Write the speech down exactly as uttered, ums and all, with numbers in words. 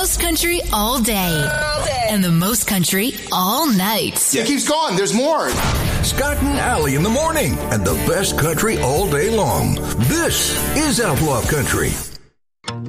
most country all day. All day. And the most country all night. Yeah, it keeps going. There's more. Scott and Allie in the morning and the best country all day long. This is Outlaw Country.